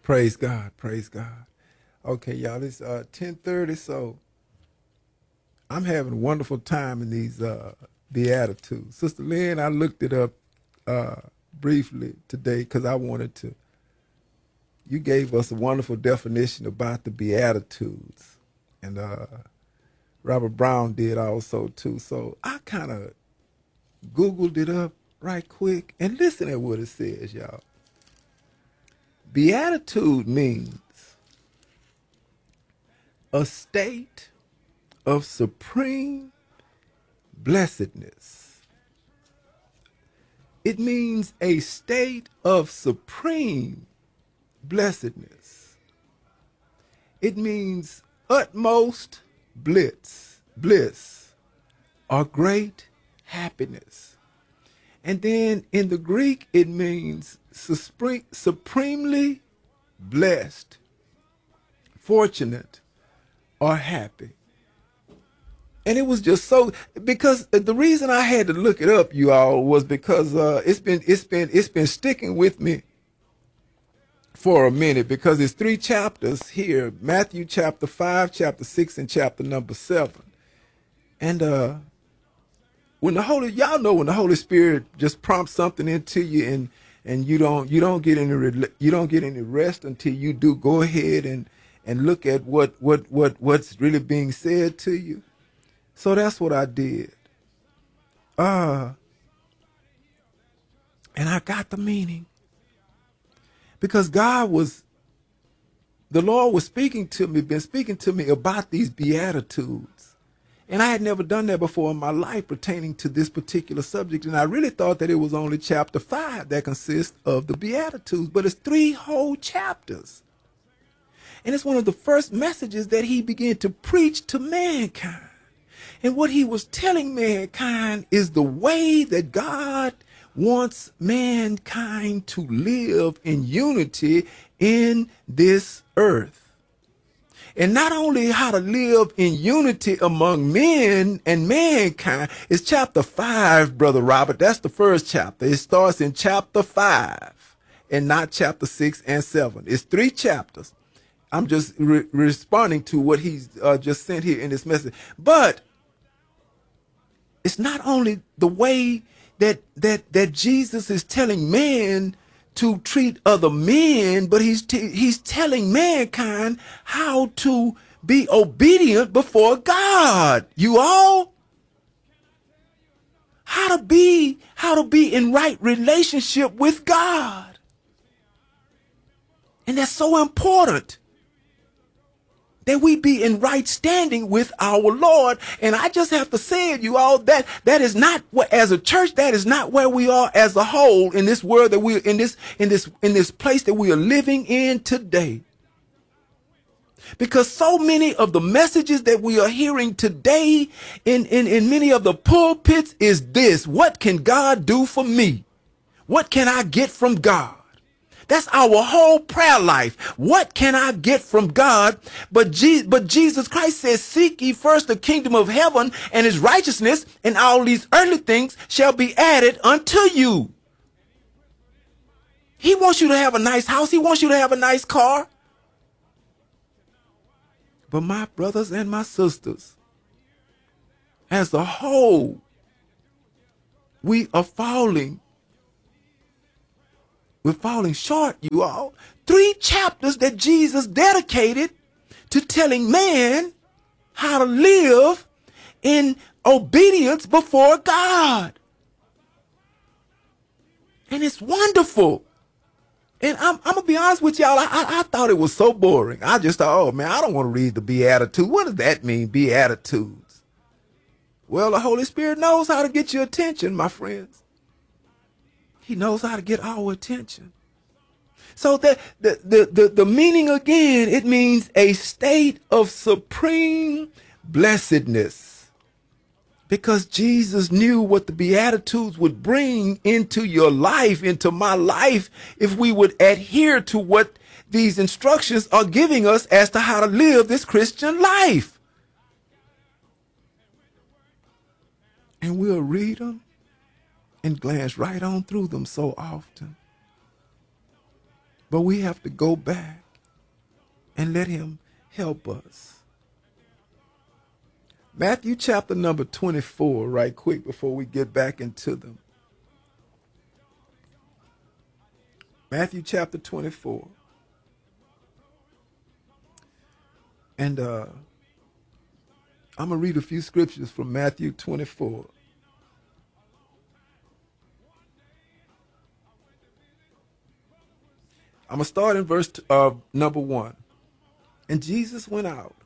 Praise God. Praise God. Okay, y'all, it's 10:30, so I'm having a wonderful time in these Beatitudes. Sister Lynn, I looked it up uh, briefly today because I wanted to. You gave us a wonderful definition about the Beatitudes, and Robert Brown did also too. So I kind of Googled it up right quick and listen at what it says, y'all. Beatitude means a state of supreme blessedness. It means a state of supreme blessedness. It means utmost bliss, or great happiness. And then in the Greek, it means supremely blessed, fortunate, or happy. And it was just so, because the reason I had to look it up, you all, was because it's been sticking with me for a minute, because it's 3 chapters here: Matthew chapter 5, chapter 6, and chapter number 7. And when when the Holy Spirit just prompts something into you, and you don't get any rest until you do go ahead and look at what's really being said to you. So that's what I did. And I got the meaning. Because the Lord was been speaking to me about these Beatitudes. And I had never done that before in my life pertaining to this particular subject. And I really thought that it was only chapter 5 that consists of the Beatitudes, but it's 3 whole chapters. And it's one of the first messages that he began to preach to mankind. And what he was telling mankind is the way that God wants mankind to live in unity in this earth. And not only how to live in unity among men and mankind. It's chapter 5, Brother Robert. That's the first chapter. It starts in chapter 5 and not chapter 6 and 7. It's 3 chapters. I'm just responding to what he's just sent here in this message. But it's not only the way that Jesus is telling man to treat other men, but he's telling mankind how to be obedient before God. You all, how to be in right relationship with God. And that's so important, that we be in right standing with our Lord. And I just have to say it, you all, that is not what, as a church, that is not where we are as a whole in this world that we're in this place that we are living in today. Because so many of the messages that we are hearing today in many of the pulpits is this: what can God do for me? What can I get from God? That's our whole prayer life. What can I get from God? But Jesus Christ says, seek ye first the kingdom of heaven and his righteousness, and all these earthly things shall be added unto you. He wants you to have a nice house. He wants you to have a nice car. But my brothers and my sisters, as a whole, we are falling. We're falling short, you all. 3 chapters that Jesus dedicated to telling man how to live in obedience before God. And it's wonderful. And I'm going to be honest with y'all, I thought it was so boring. I just thought, oh man, I don't want to read the Beatitudes. What does that mean, Beatitudes? Well, the Holy Spirit knows how to get your attention, my friends. He knows how to get our attention. So the meaning again, it means a state of supreme blessedness. Because Jesus knew what the Beatitudes would bring into your life, into my life, if we would adhere to what these instructions are giving us as to how to live this Christian life. And we'll read them and glance right on through them so often. But we have to go back and let him help us. Matthew chapter number 24, right quick before we get back into them. Matthew chapter 24. And I'm going to read a few scriptures from Matthew 24. I'm going to start in verse number 1. And Jesus went out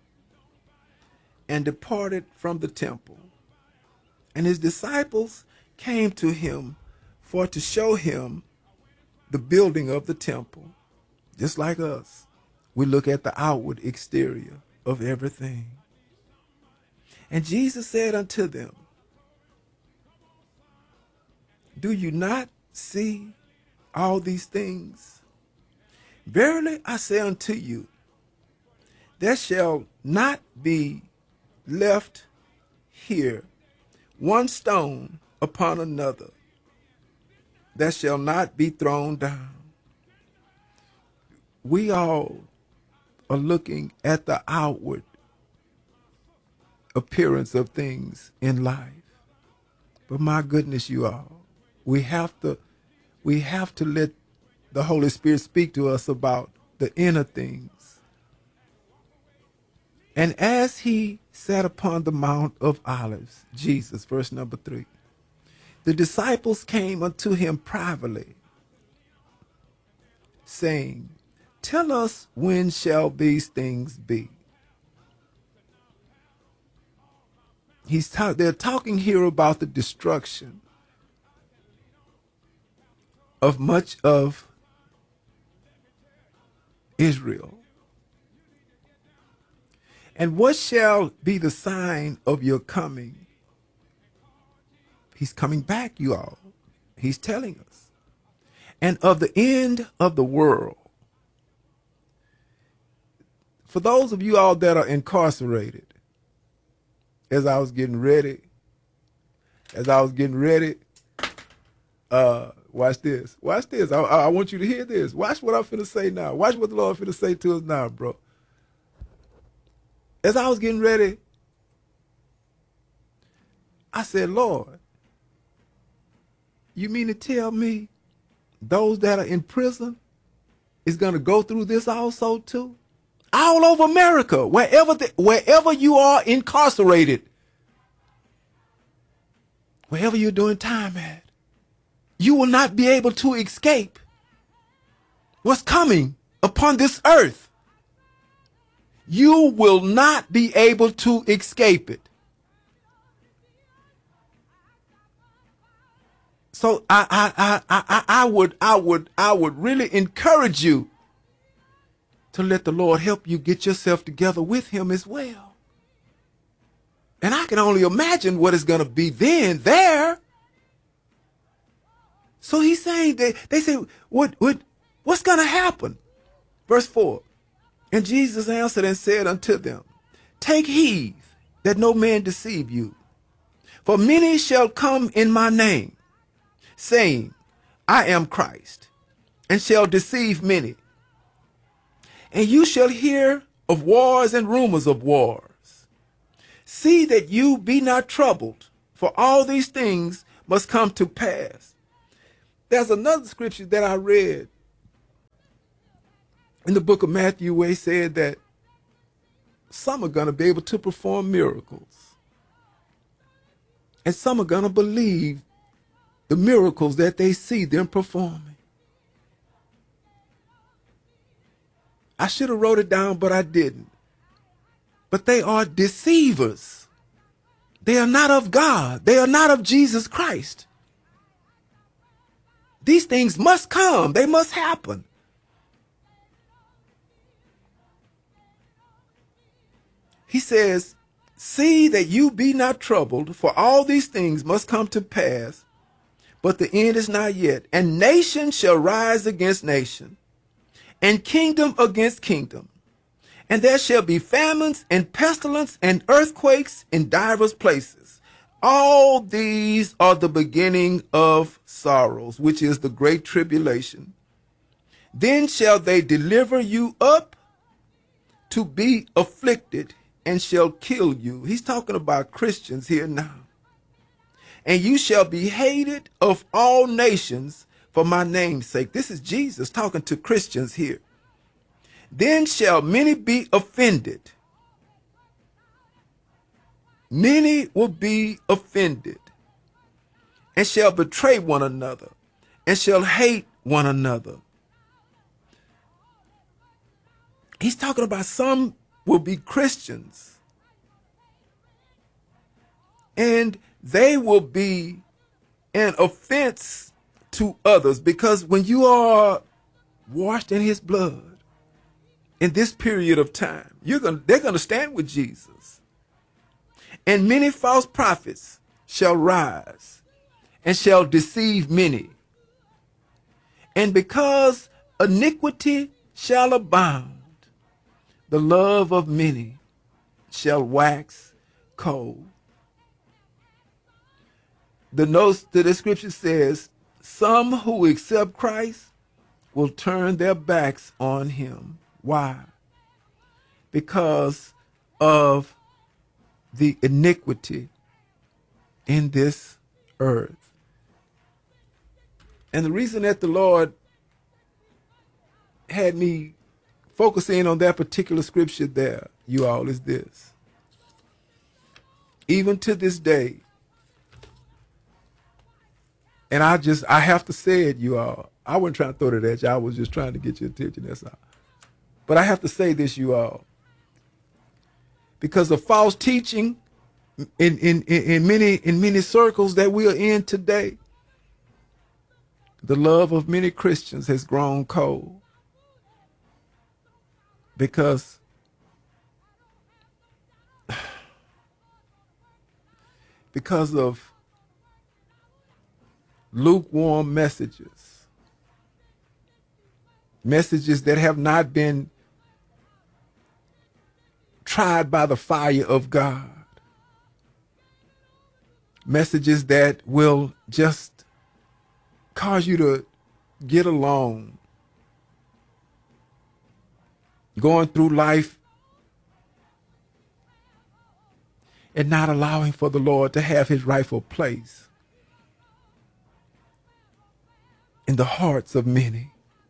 and departed from the temple. And his disciples came to him for to show him the building of the temple. Just like us, we look at the outward exterior of everything. And Jesus said unto them, do you not see all these things? Verily I say unto you, there shall not be left here one stone upon another that shall not be thrown down. We all are looking at the outward appearance of things in life. But my goodness, you all, we have to let the Holy Spirit speak to us about the inner things. And as he sat upon the Mount of Olives, Jesus, verse number 3, the disciples came unto him privately, saying, tell us, when shall these things be? They're talking here about the destruction of much of Israel. And what shall be the sign of your coming? He's coming back, you all. He's telling us. And of the end of the world. For those of you all that are incarcerated, as I was getting ready, watch this. Watch this. I want you to hear this. Watch what I'm finna say now. Watch what the Lord finna say to us now, bro. As I was getting ready, I said, Lord, you mean to tell me those that are in prison is going to go through this also too? All over America, wherever you are incarcerated, wherever you're doing time at, you will not be able to escape what's coming upon this earth. You will not be able to escape it. So I would really encourage you to let the Lord help you get yourself together with him as well. And I can only imagine what it's going to be then there. So he's saying that they say, what's going to happen? Verse 4. And Jesus answered and said unto them, take heed that no man deceive you. For many shall come in my name, saying, I am Christ, and shall deceive many. And you shall hear of wars and rumors of wars. See that you be not troubled, for all these things must come to pass. There's another scripture that I read in the book of Matthew where he said that some are going to be able to perform miracles. And some are going to believe the miracles that they see them performing. I should have wrote it down, but I didn't. But they are deceivers. They are not of God. They are not of Jesus Christ. These things must come. They must happen. He says, see that you be not troubled, for all these things must come to pass, but the end is not yet. And nation shall rise against nation, and kingdom against kingdom. And there shall be famines and pestilence and earthquakes in divers places. All these are the beginning of sorrows, which is the great tribulation. Then shall they deliver you up to be afflicted and shall kill you. He's talking about Christians here now. And you shall be hated of all nations for my name's sake. This is Jesus talking to Christians here. Then shall many be offended. Many will be offended and shall betray one another and shall hate one another. He's talking about some will be Christians and they will be an offense to others, because when you are washed in his blood in this period of time, they're going to stand with Jesus. And many false prophets shall rise and shall deceive many. And because iniquity shall abound, the love of many shall wax cold. The scripture says, some who accept Christ will turn their backs on him. Why? Because of the iniquity in this earth. And the reason that the Lord had me focusing on that particular scripture there, you all, is this. Even to this day, and I have to say it, you all. I wasn't trying to throw it at you. I was just trying to get your attention, that's all. But I have to say this, you all. Because of false teaching in many circles that we are in today, the love of many Christians has grown cold. Because of lukewarm messages that have not been tried by the fire of God, messages that will just cause you to get along, going through life and not allowing for the Lord to have his rightful place in the hearts of many.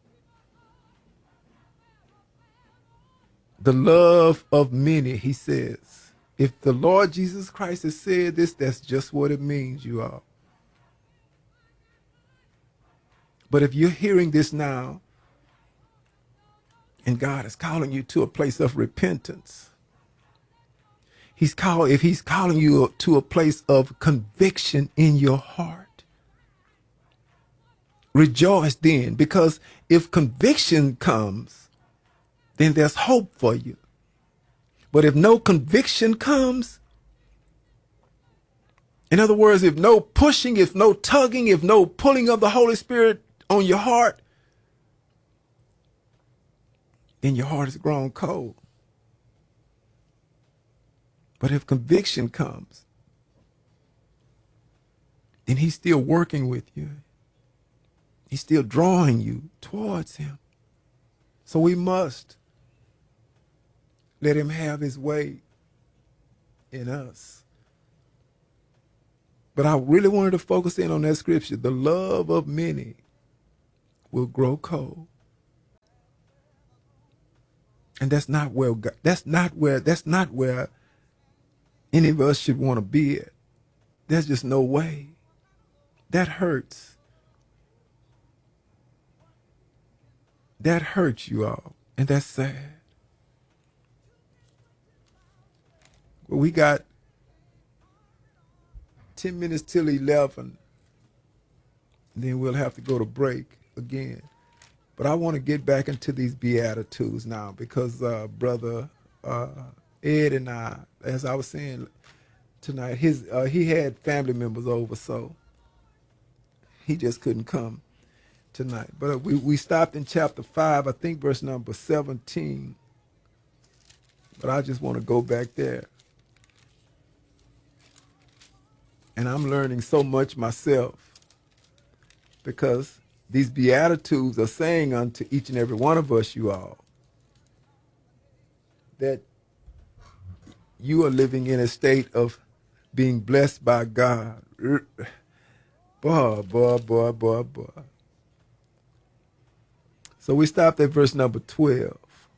The love of many, he says. If the Lord Jesus Christ has said this, that's just what it means, you all. But if you're hearing this now, and God is calling you to a place of repentance, if he's calling you to a place of conviction in your heart, rejoice then, because if conviction comes, then there's hope for you. But if no conviction comes, in other words, if no pushing, if no tugging, if no pulling of the Holy Spirit on your heart, then your heart has grown cold. But if conviction comes, then he's still working with you. He's still drawing you towards him. So we must let him have his way in us. But I really wanted to focus in on that scripture. The love of many will grow cold. And that's not where any of us should want to be at. There's just no way. That hurts. That hurts, you all. And that's sad. Well, we got 10 minutes till 11. Then we'll have to go to break again. But I want to get back into these Beatitudes now, because Brother Ed and I, as I was saying tonight, he had family members over, so he just couldn't come tonight. But we stopped in chapter 5, I think verse number 17. But I just want to go back there. And I'm learning so much myself, because These Beatitudes are saying unto each and every one of us, you all, that you are living in a state of being blessed by God. Boy. So we stopped at verse number 12.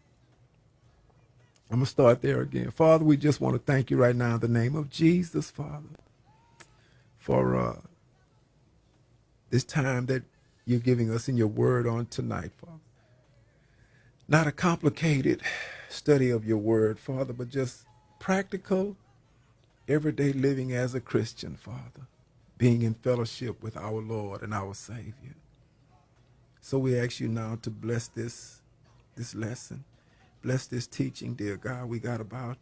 I'm going to start there again. Father, we just want to thank you right now in the name of Jesus, Father, for this time that you're giving us in your word on tonight, Father. Not a complicated study of your word, Father, but just practical, everyday living as a Christian, Father, being in fellowship with our Lord and our Savior. So we ask you now to bless this lesson. Bless this teaching, dear God. We got about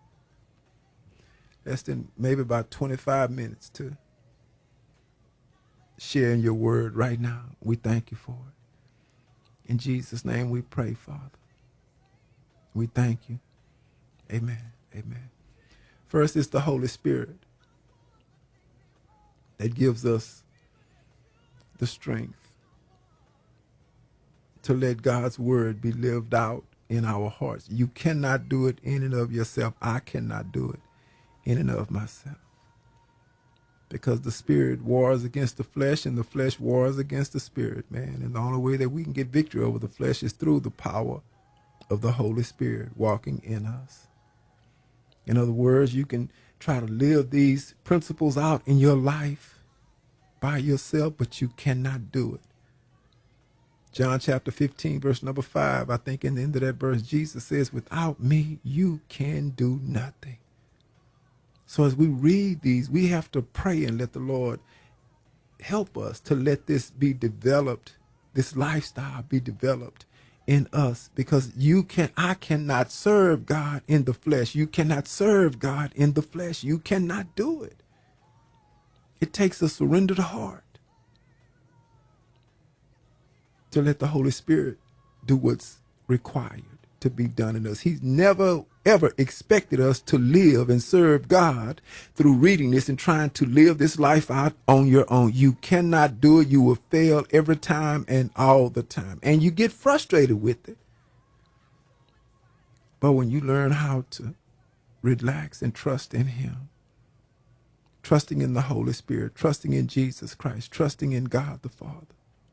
less than maybe about 25 minutes to share in your word right now. We thank you for it. In Jesus' name we pray, Father. We thank you. Amen. Amen. First is the Holy Spirit that gives us the strength to let God's word be lived out in our hearts. You cannot do it in and of yourself. I cannot do it in and of myself. Because the spirit wars against the flesh and the flesh wars against the spirit, man. And the only way that we can get victory over the flesh is through the power of the Holy Spirit walking in us. In other words, you can try to live these principles out in your life by yourself, but you cannot do it. John chapter 15, verse number 5, I think in the end of that verse, Jesus says, without me, you can do nothing. So as we read these, we have to pray and let the Lord help us to let this be developed, this lifestyle be developed in us, because I cannot serve God in the flesh. You cannot serve God in the flesh. You cannot do it. It takes a surrendered heart to let the Holy Spirit do what's required to be done in us. He's never, ever expected us to live and serve God through reading this and trying to live this life out on your own. You cannot do it. You will fail every time and all the time. And you get frustrated with it. But when you learn how to relax and trust in Him, trusting in the Holy Spirit, trusting in Jesus Christ, trusting in God the Father,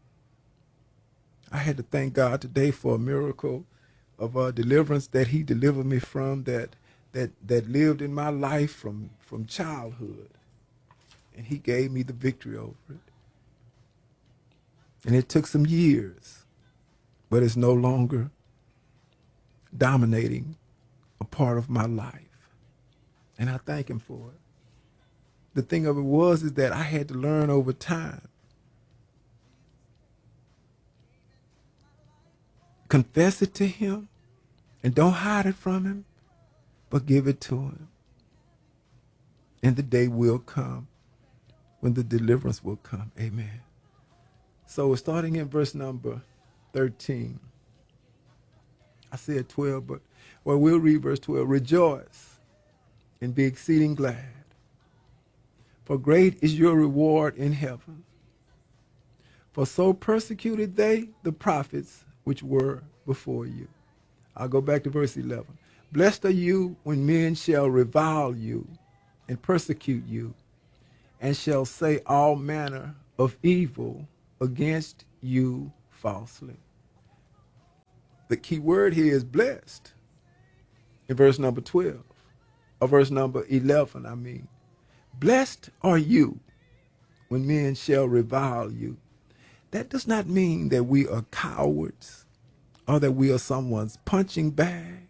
I had to thank God today for a miracle of deliverance that He delivered me from, that lived in my life from childhood. And He gave me the victory over it. And it took some years, but it's no longer dominating a part of my life. And I thank Him for it. The thing of it is that I had to learn over time. Confess it to Him and don't hide it from Him, but give it to Him. And the day will come when the deliverance will come. Amen. So starting in verse number 13. I said 12, but we'll read verse 12. Rejoice and be exceeding glad, for great is your reward in heaven. For so persecuted they the prophets which were before you. I'll go back to verse 11. Blessed are you when men shall revile you and persecute you, and shall say all manner of evil against you falsely. The key word here is blessed in verse number 12, or verse number 11, I mean. Blessed are you when men shall revile you. That does not mean that we are cowards or that we are someone's punching bag.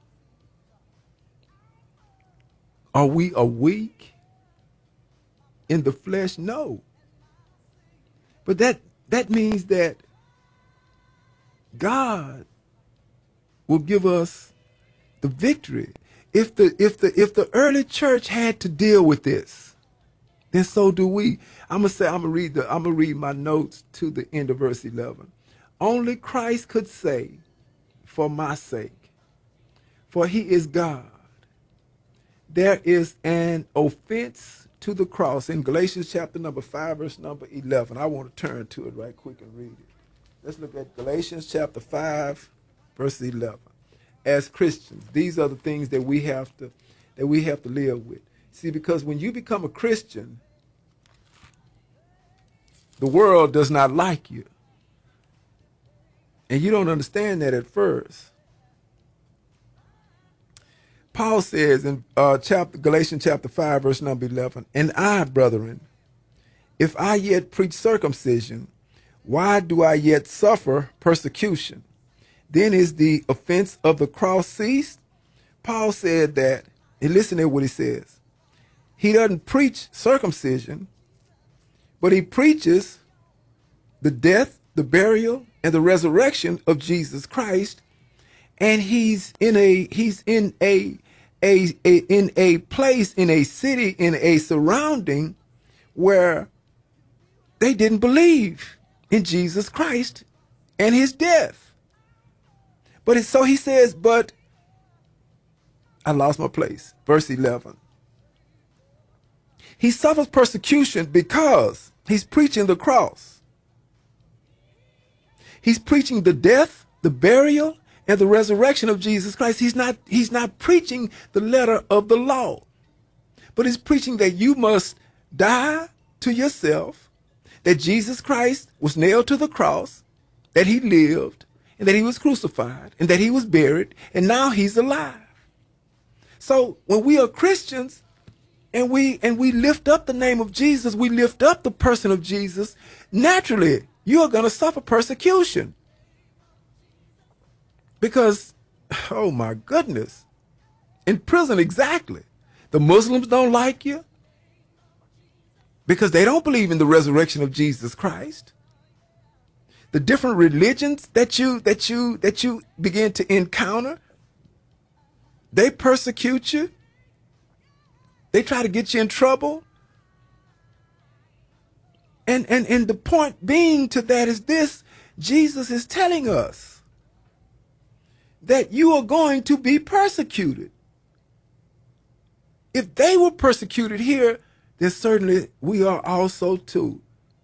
Are we weak in the flesh? No. But that means that God will give us the victory. If the early church had to deal with this, then so do we. I'm gonna read my notes to the end of verse 11. Only Christ could say, for my sake, for He is God. There is an offense to the cross in Galatians chapter number 5, verse number 11. I want to turn to it right quick and read it. Let's look at Galatians chapter 5, verse 11. As Christians, these are the things that we have to live with. See, because when you become a Christian, the world does not like you. And you don't understand that at first. Paul says in Galatians chapter 5, verse number 11, and I, brethren, if I yet preach circumcision, why do I yet suffer persecution? Then is the offense of the cross ceased? Paul said that, and listen to what he says. He doesn't preach circumcision, but he preaches the death, the burial, and the resurrection of Jesus Christ. And he's in a place, in a city, in a surrounding where they didn't believe in Jesus Christ and his death. But so he says, but I lost my place. Verse 11. He suffers persecution because he's preaching the cross. He's preaching the death, the burial, and the resurrection of Jesus Christ. He's not preaching the letter of the law, but he's preaching that you must die to yourself, that Jesus Christ was nailed to the cross, that he lived, and that he was crucified, and that he was buried, and now he's alive. So when we are Christians and we lift up the name of Jesus, we lift up the person of Jesus, naturally you are going to suffer persecution. Because, oh my goodness, in prison, exactly. The Muslims don't like you because they don't believe in the resurrection of Jesus Christ. The different religions that you begin to encounter, they persecute you. They try to get you in trouble. And the point being to that is this: Jesus is telling us that you are going to be persecuted. If they were persecuted here, then certainly we are also too.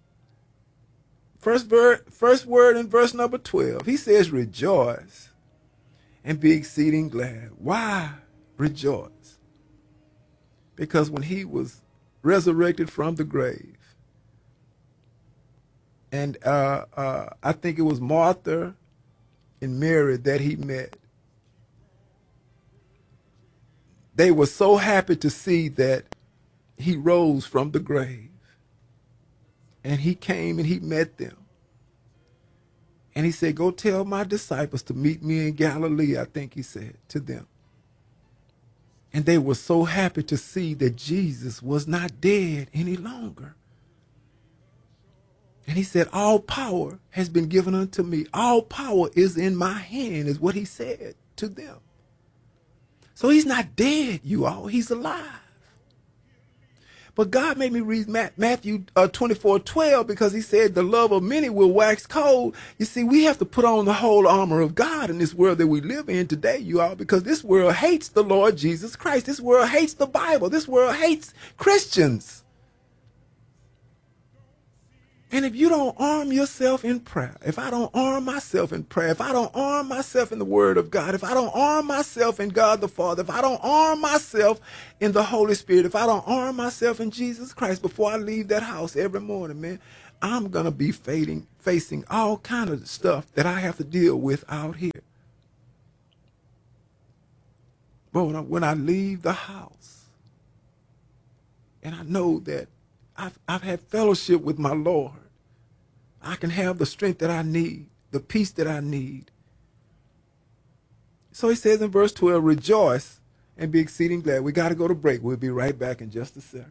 First word in verse number 12, he says, rejoice and be exceeding glad. Why rejoice? Because when he was resurrected from the grave, and I think it was Martha and Mary that he met, they were so happy to see that he rose from the grave. And he came and he met them. And he said, go tell my disciples to meet me in Galilee, I think he said to them. And they were so happy to see that Jesus was not dead any longer. And he said, all power has been given unto me. All power is in my hand, is what he said to them. So he's not dead, you all. He's alive. But God made me read Matthew 24:12 because he said the love of many will wax cold. You see, we have to put on the whole armor of God in this world that we live in today, you all, because this world hates the Lord Jesus Christ. This world hates the Bible. This world hates Christians. And if you don't arm yourself in prayer, if I don't arm myself in prayer, if I don't arm myself in the Word of God, if I don't arm myself in God the Father, if I don't arm myself in the Holy Spirit, if I don't arm myself in Jesus Christ before I leave that house every morning, man, I'm going to be facing all kind of stuff that I have to deal with out here. But when I leave the house and I know that I've had fellowship with my Lord, I can have the strength that I need, the peace that I need. So he says in verse 12, rejoice and be exceeding glad. We got to go to break. We'll be right back in just a second.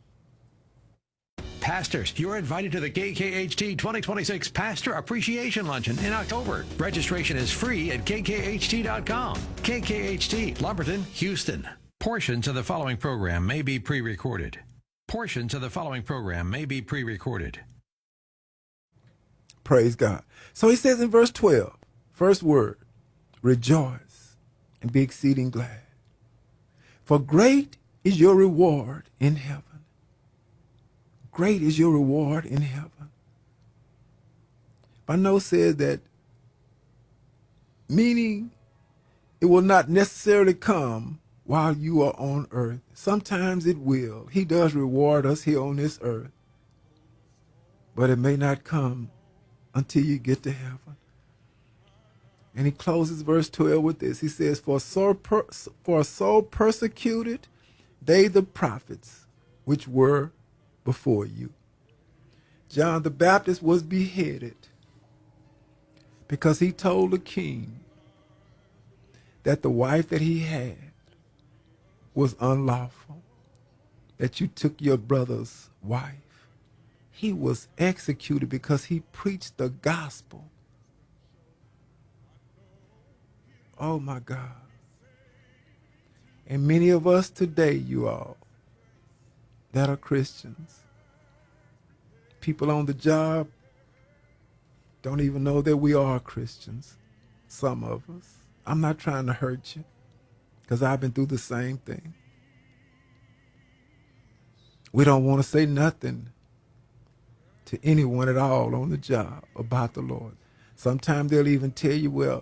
Pastors, you're invited to the KKHT 2026 Pastor Appreciation Luncheon in October. Registration is free at kkht.com. KKHT, Lumberton, Houston. Portions of the following program may be pre-recorded. Portions of the following program may be pre-recorded. Praise God. So he says in verse 12, first word, rejoice and be exceeding glad. For great is your reward in heaven. great is your reward in heaven. Bano says that, meaning it will not necessarily come while you are on earth. Sometimes it will. He does reward us here on this earth. But it may not come until you get to heaven. And he closes verse 12 with this. He says, For so persecuted they the prophets which were before you. John the Baptist was beheaded because he told the king that the wife that he had was unlawful, that you took your brother's wife. He was executed because he preached the gospel. Oh my God. And many of us today, you all, that are Christians, people on the job don't even know that we are Christians. Some of us. I'm not trying to hurt you, because I've been through the same thing. We don't want to say nothing to anyone at all on the job about the Lord. Sometimes they'll even tell you, well,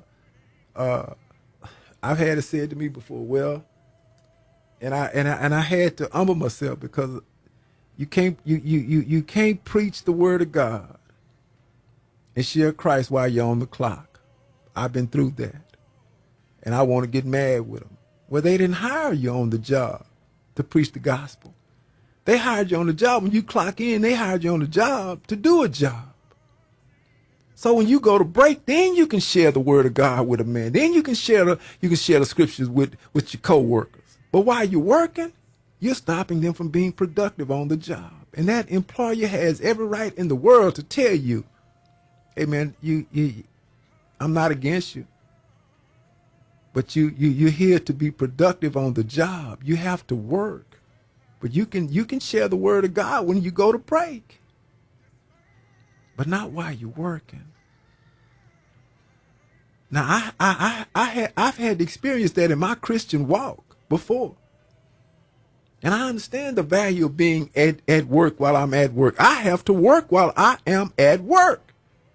I've had it said to me before, well, and I had to humble myself, because you can't preach the word of God and share Christ while you're on the clock. I've been through that. And I want to get mad with them. Well, they didn't hire you on the job to preach the gospel. They hired you on the job. When you clock in, they hired you on the job to do a job. So when you go to break, then you can share the word of God with a man. Then you can share the scriptures with your co-workers. But while you're working, you're stopping them from being productive on the job. And that employer has every right in the world to tell you, hey man, I'm not against you. But you're here to be productive on the job. You have to work. But you can share the word of God when you go to break. But not while you're working. Now, I've had experienced that in my Christian walk before. And I understand the value of being at work while I'm at work. I have to work while I am at work.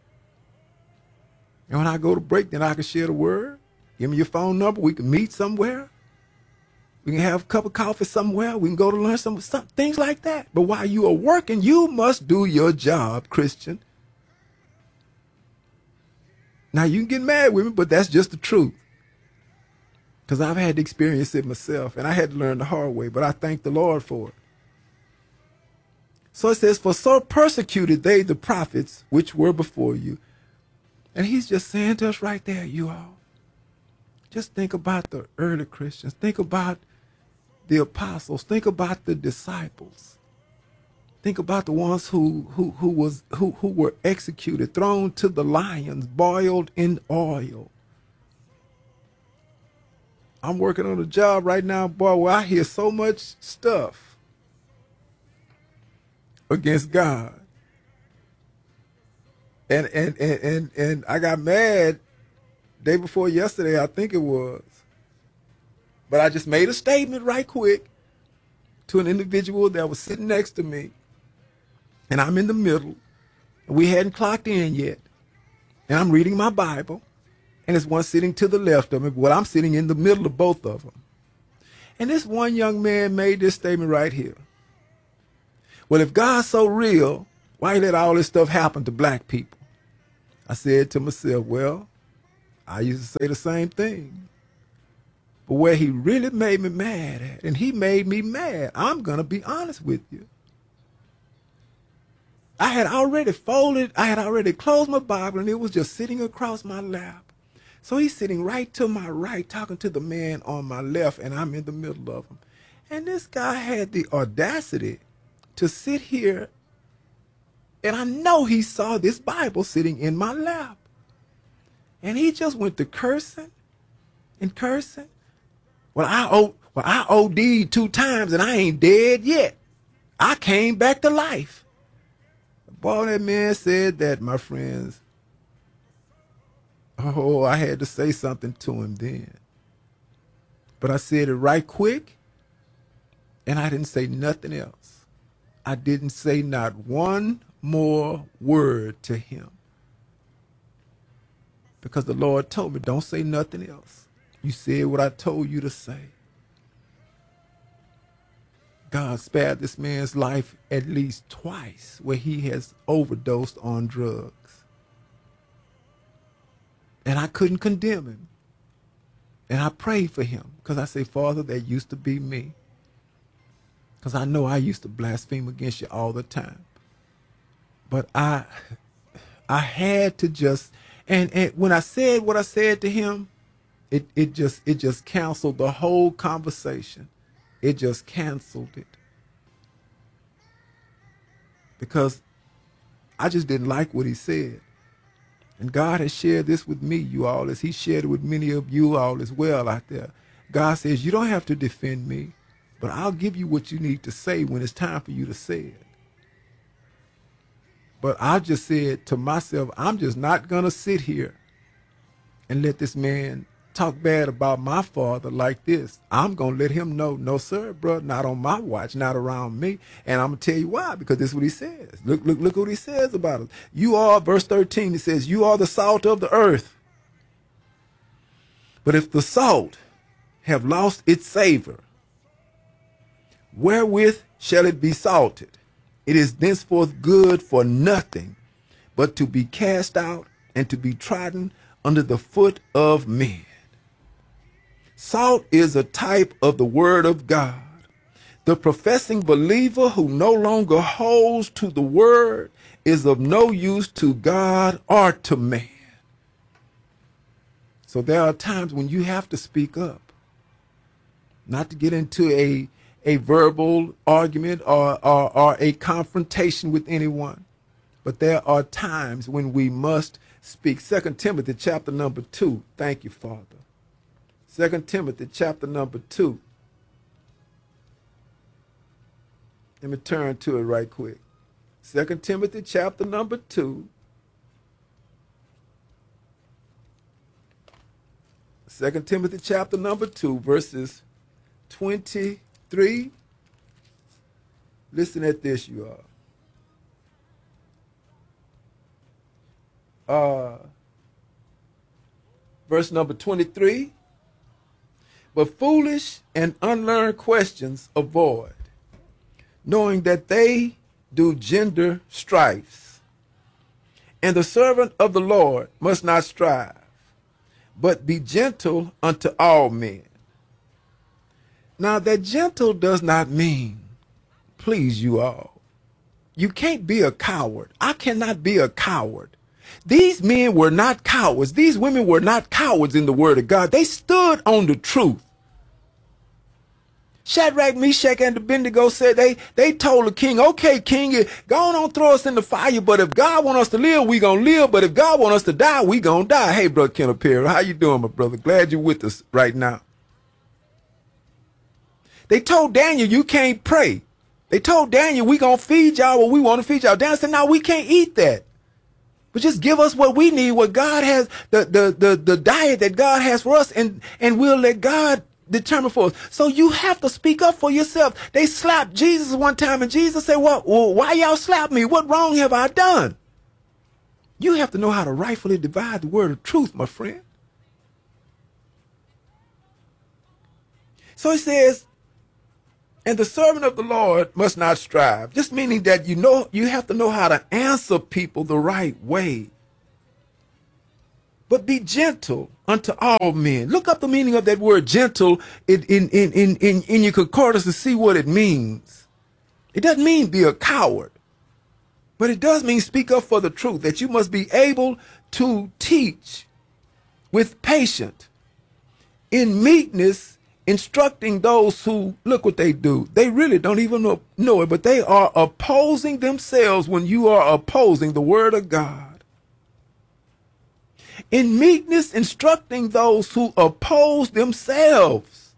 And when I go to break, then I can share the word. Give me your phone number. We can meet somewhere. We can have a cup of coffee somewhere. We can go to lunch, some things like that. But while you are working, you must do your job, Christian. Now, you can get mad with me, but that's just the truth. Because I've had to experience it myself, and I had to learn the hard way, but I thank the Lord for it. So it says, For so persecuted they the prophets which were before you. And he's just saying to us right there, you all. Just think about the early Christians. Think about the apostles. Think about the disciples. Think about the ones who were executed, thrown to the lions, boiled in oil. I'm working on a job right now, boy, where I hear so much stuff against God. And I got mad day before yesterday, I think it was. But I just made a statement right quick to an individual that was sitting next to me. And I'm in the middle. And we hadn't clocked in yet. And I'm reading my Bible. And there's one sitting to the left of me. But I'm sitting in the middle of both of them. And this one young man made this statement right here. Well, if God's so real, why he let all this stuff happen to black people? I said to myself, well, I used to say the same thing. But where he really made me mad at, and he made me mad, I'm going to be honest with you. I had already closed my Bible, and it was just sitting across my lap. So he's sitting right to my right, talking to the man on my left, and I'm in the middle of him. And this guy had the audacity to sit here, and I know he saw this Bible sitting in my lap. And he just went to cursing and cursing. Well, I OD'd 2 times and I ain't dead yet. I came back to life. Boy, that man said that, my friends. Oh, I had to say something to him then. But I said it right quick, and I didn't say nothing else. I didn't say not one more word to him. Because the Lord told me, don't say nothing else. You said what I told you to say. God spared this man's life at least twice where he has overdosed on drugs. And I couldn't condemn him. And I prayed for him because I say, Father, that used to be me. Because I know I used to blaspheme against you all the time. But I had to just, and when I said what I said to him, it just canceled the whole conversation. It just canceled it. Because I just didn't like what he said. And God has shared this with me, you all, as he shared it with many of you all as well out there. God says, you don't have to defend me, but I'll give you what you need to say when it's time for you to say it. But I just said to myself, I'm just not going to sit here and let this man talk bad about my father like this. I'm going to let him know, no, sir, bro, not on my watch, not around me. And I'm going to tell you why, because this is what he says. Look what he says about us. You are, verse 13, he says, you are the salt of the earth. But if the salt have lost its savor, wherewith shall it be salted? It is thenceforth good for nothing, but to be cast out and to be trodden under the foot of men. Salt is a type of the word of God. The professing believer who no longer holds to the word is of no use to God or to man. So there are times when you have to speak up, not to get into a verbal argument or a confrontation with anyone. But there are times when we must speak. 2 Timothy chapter number 2. Thank you, Father. 2 Timothy chapter number 2. Let me turn to it right quick. 2 Timothy chapter number 2. 2 Timothy chapter number 2, verses 23. Listen at this, you all. Verse number 23. But foolish and unlearned questions avoid, knowing that they do gender strifes. And the servant of the Lord must not strive, but be gentle unto all men. Now that gentle does not mean please you all. You can't be a coward. I cannot be a coward. These men were not cowards. These women were not cowards in the word of God. They stood on the truth. Shadrach, Meshach, and Abednego said they told the king, okay, king, go on throw us in the fire, but if God want us to live, we gonna live. But if God want us to die, we gonna die. Hey, Brother Kenneth Perry, how you doing, my brother? Glad you're with us right now. They told Daniel, you can't pray. They told Daniel, we gonna feed y'all what we want to feed y'all. Daniel said, no, we can't eat that. But just give us what we need, what God has, the diet that God has for us, and we'll let God determine for us. So you have to speak up for yourself. They slapped Jesus one time, and Jesus said, well, why y'all slap me? What wrong have I done? You have to know how to rightfully divide the word of truth, my friend. So he says, and the servant of the Lord must not strive, just meaning that you have to know how to answer people the right way. But be gentle unto all men. Look up the meaning of that word gentle in your concordance to see what it means. It doesn't mean be a coward, but it does mean speak up for the truth, that you must be able to teach with patience, in meekness, instructing those who, look what they do. They really don't even know it, but they are opposing themselves when you are opposing the word of God. In meekness, instructing those who oppose themselves.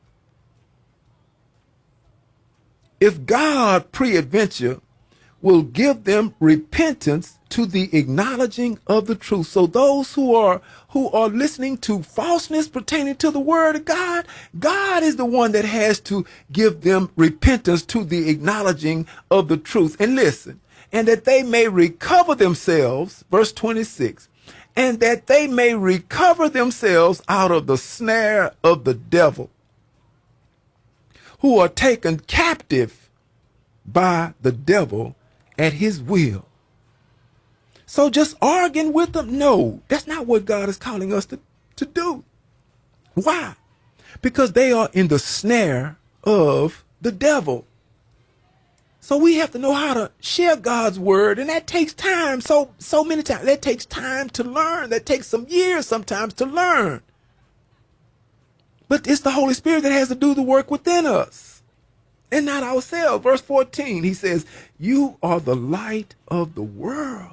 If God peradventure will give them repentance to the acknowledging of the truth. So those who are listening to falseness pertaining to the word of God, God is the one that has to give them repentance to the acknowledging of the truth. And listen, and that they may recover themselves, verse 26, and that they may recover themselves out of the snare of the devil, who are taken captive by the devil at his will. So just arguing with them? No, that's not what God is calling us to do. Why? Because they are in the snare of the devil. So we have to know how to share God's word, and that takes time. So many times that takes time to learn. That takes some years sometimes to learn. But it's the Holy Spirit that has to do the work within us and not ourselves. Verse 14, he says, you are the light of the world.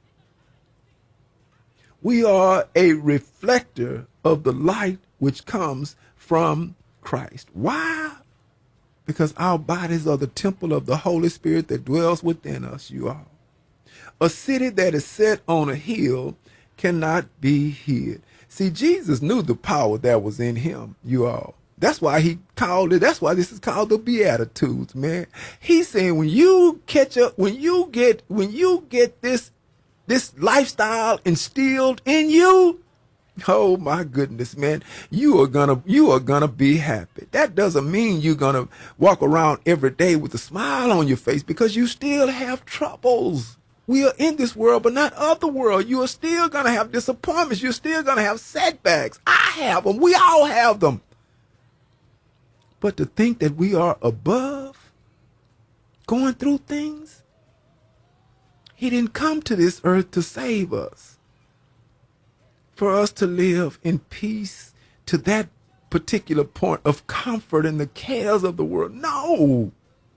We are a reflector of the light which comes from Christ. Why? Because our bodies are the temple of the Holy Spirit that dwells within us, you all. A city that is set on a hill cannot be hid. See, Jesus knew the power that was in him, you all. That's why he called it, that's why this is called the Beatitudes, man. He's saying when you catch up, when you get this lifestyle instilled in you, oh my goodness, man, you are gonna be happy. That doesn't mean you're gonna walk around every day with a smile on your face, because you still have troubles. We are in this world, but not of the world. You are still gonna have disappointments. You're still gonna have setbacks. I have them. We all have them. But to think that we are above going through things, he didn't come to this earth to save us, for us to live in peace to that particular point of comfort in the cares of the world. No.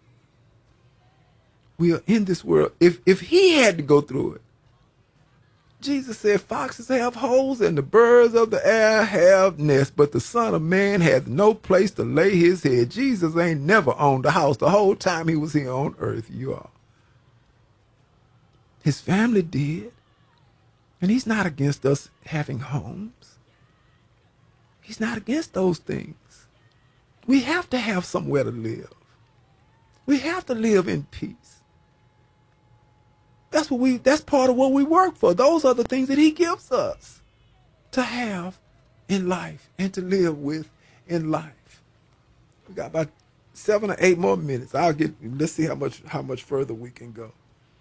We are in this world. If he had to go through it, Jesus said, foxes have holes and the birds of the air have nests, but the Son of Man hath no place to lay his head. Jesus ain't never owned a house the whole time he was here on earth, you all. His family did. And he's not against us having homes. He's not against those things. We have to have somewhere to live. We have to live in peace. That's part of what we work for. Those are the things that he gives us to have in life and to live with in life. We got about 7 or 8 more minutes. Let's see how much further we can go.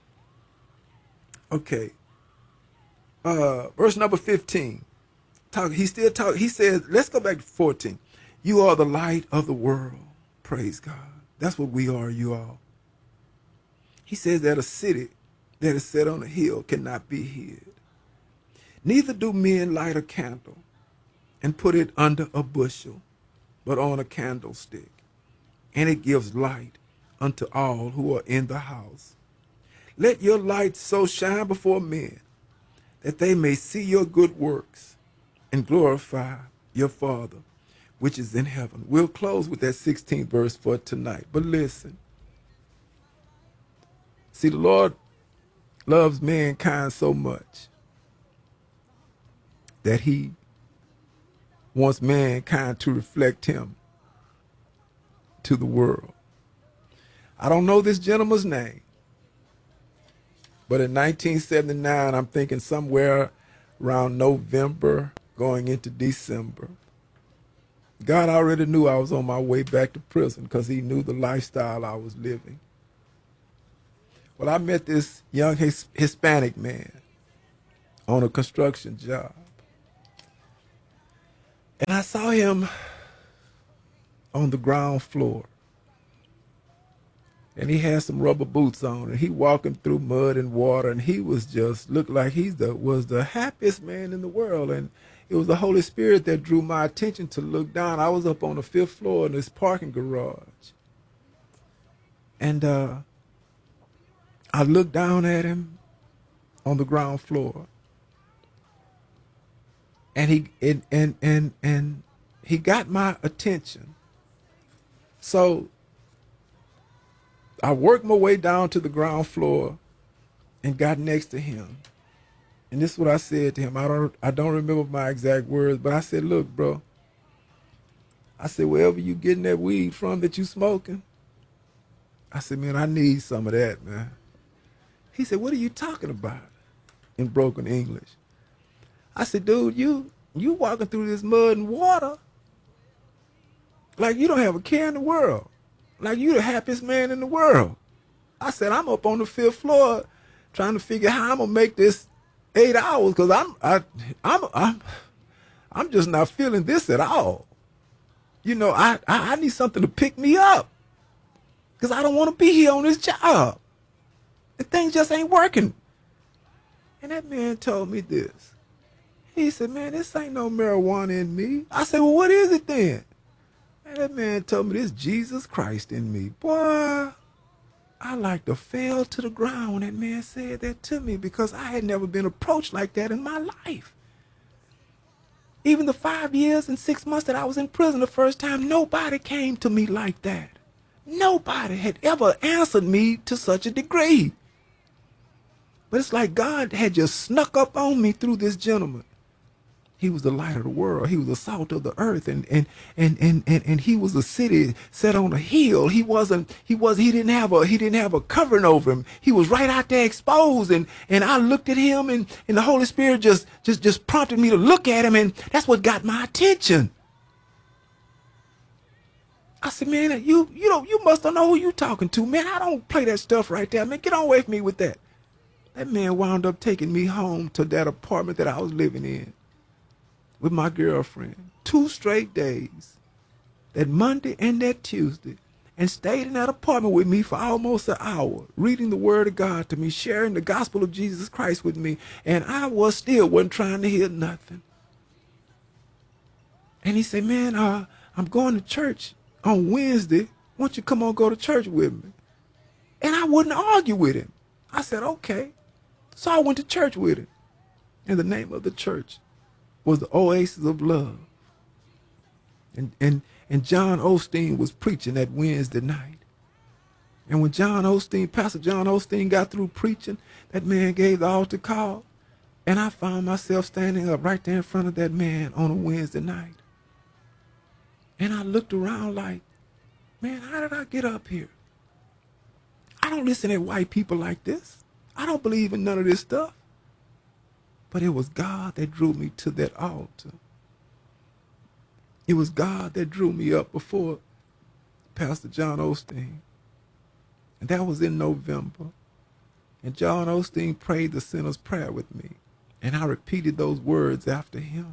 Okay. Verse number 15. He says, let's go back to 14. You are the light of the world. Praise God. That's what we are, you all. He says that a city that is set on a hill cannot be hid. Neither do men light a candle and put it under a bushel, but on a candlestick, and it gives light unto all who are in the house. Let your light so shine before men that they may see your good works and glorify your Father which is in heaven. We'll close with that 16th verse for tonight. But listen. See, the Lord loves mankind so much that he wants mankind to reflect him to the world. I don't know this gentleman's name, but in 1979, I'm thinking somewhere around November going into December, God already knew I was on my way back to prison because he knew the lifestyle I was living. Well, I met this young Hispanic man on a construction job. And I saw him on the ground floor. And he had some rubber boots on, and he walking through mud and water, and he was just looked like was the happiest man in the world. And it was the Holy Spirit that drew my attention to look down. I was up on the 5th floor in this parking garage. And I looked down at him on the ground floor, and he got my attention. So I worked my way down to the ground floor, and got next to him. And this is what I said to him. I don't remember my exact words, but I said, look, bro. I said, wherever you getting that weed from that you smoking, I said, man, I need some of that, man. He said, what are you talking about? In broken English. I said, dude, you walking through this mud and water like you don't have a care in the world. Like you the happiest man in the world. I said, I'm up on the 5th floor trying to figure how I'm gonna make this 8 hours because I'm just not feeling this at all. You know, I need something to pick me up because I don't want to be here on this job. And things just ain't working. And that man told me this. He said, man, this ain't no marijuana in me. I said, well, what is it then? And that man told me this Jesus Christ in me. Boy, I like to fell to the ground when that man said that to me because I had never been approached like that in my life. Even the 5 years and 6 months that I was in prison the first time, nobody came to me like that. Nobody had ever answered me to such a degree. But it's like God had just snuck up on me through this gentleman. He was the light of the world. He was the salt of the earth, and he was a city set on a hill. He didn't have a covering over him. He was right out there exposed, and I looked at him, and the Holy Spirit just prompted me to look at him, and that's what got my attention. I said, man, you must don't know who you talking to, man. I don't play that stuff right there, man. Get on away from me with that. That man wound up taking me home to that apartment that I was living in with my girlfriend 2 straight days, that Monday and that Tuesday, and stayed in that apartment with me for almost an hour, reading the word of God to me, sharing the gospel of Jesus Christ with me, and I wasn't trying to hear nothing. And he said, man, I'm going to church on Wednesday. Why don't you come on, go to church with me? And I wouldn't argue with him. I said, okay. So I went to church with him. And the name of the church was the Oasis of Love. And John Osteen was preaching that Wednesday night. And when Pastor John Osteen got through preaching, that man gave the altar call. And I found myself standing up right there in front of that man on a Wednesday night. And I looked around like, man, how did I get up here? I don't listen to white people like this. I don't believe in none of this stuff. But it was God that drew me to that altar. It was God that drew me up before Pastor John Osteen. And that was in November. And John Osteen prayed the sinner's prayer with me. And I repeated those words after him.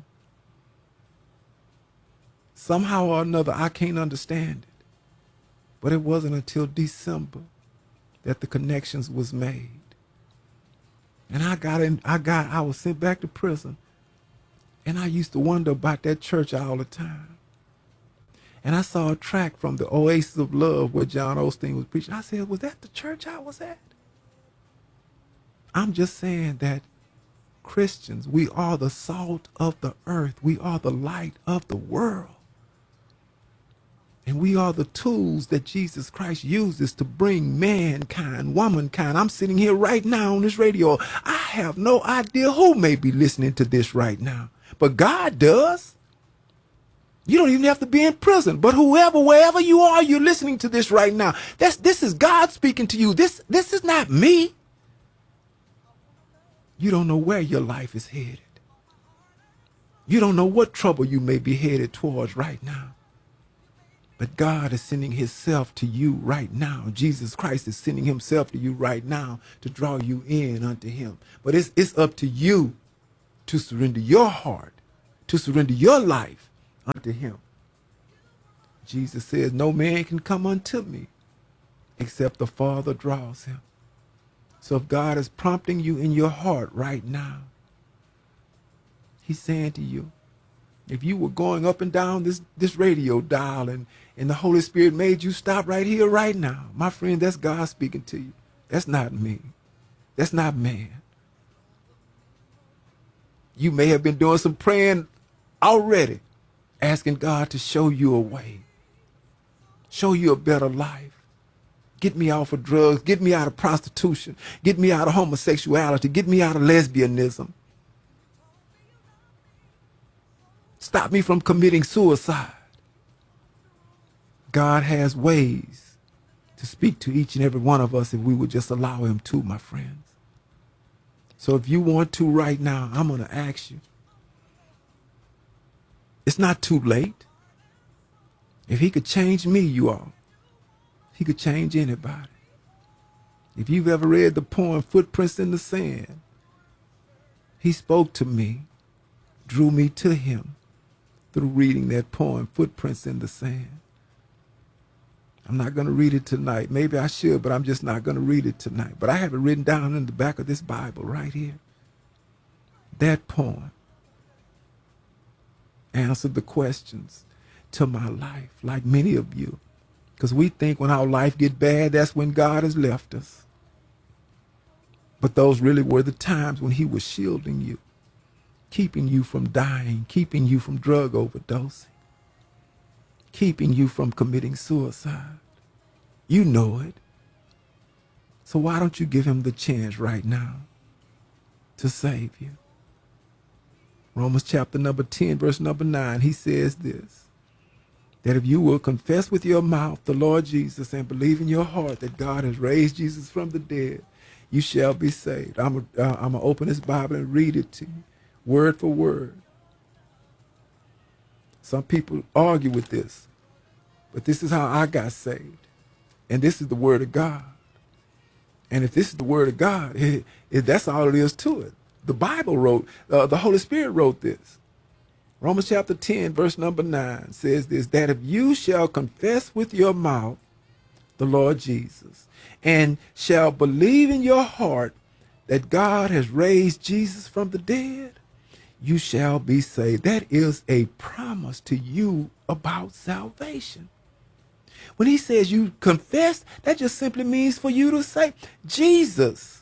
Somehow or another, I can't understand it. But it wasn't until December that the connections was made. And I was sent back to prison. And I used to wonder about that church all the time. And I saw a track from the Oasis of Love where John Osteen was preaching. I said, was that the church I was at? I'm just saying that Christians, we are the salt of the earth. We are the light of the world. And we are the tools that Jesus Christ uses to bring mankind, womankind. I'm sitting here right now on this radio. I have no idea who may be listening to this right now, but God does. You don't even have to be in prison, but wherever you are, you're listening to this right now. This is God speaking to you. This is not me. You don't know where your life is headed. You don't know what trouble you may be headed towards right now. But God is sending himself to you right now. Jesus Christ is sending himself to you right now to draw you in unto him. But it's up to you to surrender your heart, to surrender your life unto him. Jesus says, no man can come unto me except the Father draws him. So if God is prompting you in your heart right now, he's saying to you, if you were going up and down this radio dial and the Holy Spirit made you stop right here, right now, my friend, that's God speaking to you. That's not me. That's not man. You may have been doing some praying already, asking God to show you a way, show you a better life. Get me off of drugs. Get me out of prostitution. Get me out of homosexuality. Get me out of lesbianism. Stop me from committing suicide. God has ways to speak to each and every one of us if we would just allow him to, my friends. So if you want to right now, I'm going to ask you. It's not too late. If he could change me, you all, he could change anybody. If you've ever read the poem Footprints in the Sand, he spoke to me, drew me to him through reading that poem, Footprints in the Sand. I'm not going to read it tonight. Maybe I should, but I'm just not going to read it tonight. But I have it written down in the back of this Bible right here. That poem answered the questions to my life, like many of you. Because we think when our life get bad, that's when God has left us. But those really were the times when he was shielding you, keeping you from dying, keeping you from drug overdosing, keeping you from committing suicide. You know it. So why don't you give him the chance right now to save you? Romans chapter number 10, verse number 9, he says this, that if you will confess with your mouth the Lord Jesus and believe in your heart that God has raised Jesus from the dead, you shall be saved. I'm going to open this Bible and read it to you, word for word. Some people argue with this, but this is how I got saved. And this is the word of God. And if this is the word of God, that's all it is to it. The Bible wrote, the Holy Spirit wrote this. Romans chapter 10, verse number 9 says this, that if you shall confess with your mouth the Lord Jesus and shall believe in your heart that God has raised Jesus from the dead, you shall be saved. That is a promise to you about salvation. When he says you confess, that just simply means for you to say, Jesus,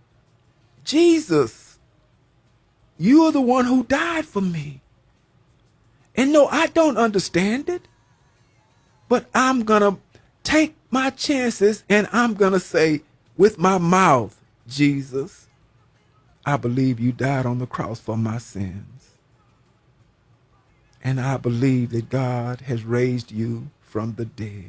you are the one who died for me. And no, I don't understand it, but I'm going to take my chances and I'm going to say with my mouth, Jesus, I believe you died on the cross for my sins. And I believe that God has raised you from the dead.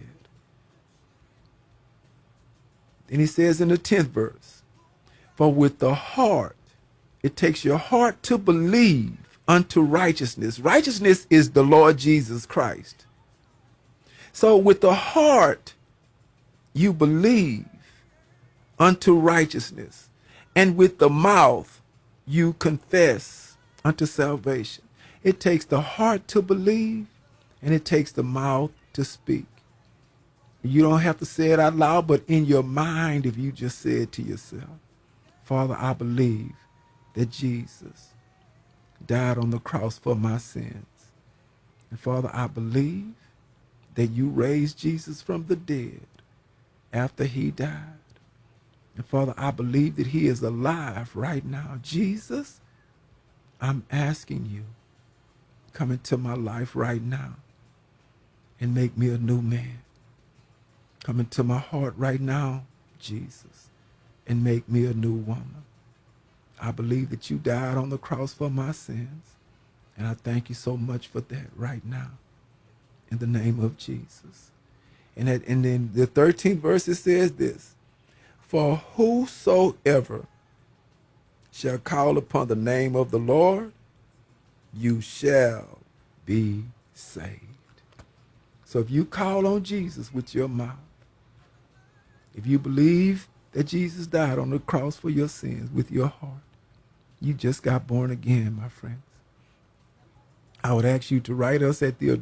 Then he says in the 10th verse, for with the heart, it takes your heart to believe unto righteousness. Righteousness is the Lord Jesus Christ. So with the heart, you believe unto righteousness. And with the mouth, you confess unto salvation. It takes the heart to believe, and it takes the mouth to speak. You don't have to say it out loud, but in your mind, if you just say it to yourself, Father, I believe that Jesus died on the cross for my sins. And Father, I believe that you raised Jesus from the dead after he died. And Father, I believe that he is alive right now. Jesus, I'm asking you, come into my life right now and make me a new man. Come into my heart right now, Jesus, and make me a new woman. I believe that you died on the cross for my sins, and I thank you so much for that right now, in the name of Jesus. And then the 13th verse, it says this, for whosoever shall call upon the name of the Lord, you shall be saved. So if you call on Jesus with your mouth, if you believe that Jesus died on the cross for your sins with your heart, you just got born again, my friends. I would ask you to write us at the